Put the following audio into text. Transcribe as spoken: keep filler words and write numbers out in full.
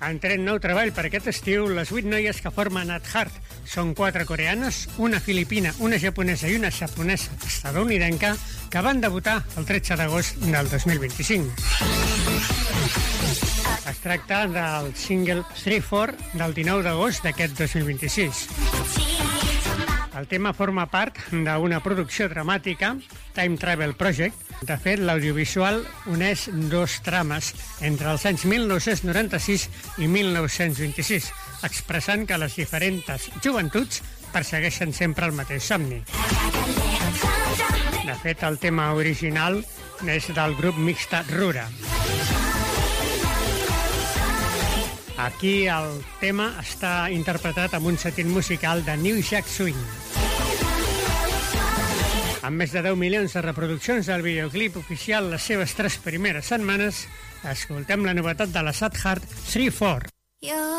Han tret nou treball per aquest estiu les vuit noies que formen At Heart. Són quatre coreanes, una filipina, una japonesa i una japonesa estadounidenca que van debutar el tretze d'agost del dos mil vint-i-cinc. Es tracta del single three four del dinou d'agost d'aquest dos mil vint-i-sis. El tema forma part d'una producció dramàtica, Time Travel Project. De fet, l'audiovisual uneix dos trames entre els anys mil nou-cents noranta-sis i mil nou-cents vint-i-sis, expressant que les diferents joventuts persegueixen sempre el mateix somni. De fet, el tema original és del grup mixta Rura. Aquí el tema està interpretat amb un setit musical de New Jack Swing. Amb més de deu milions de reproduccions del videoclip oficial les seves tres primeres setmanes, escoltem la novetat de les At Heart three four.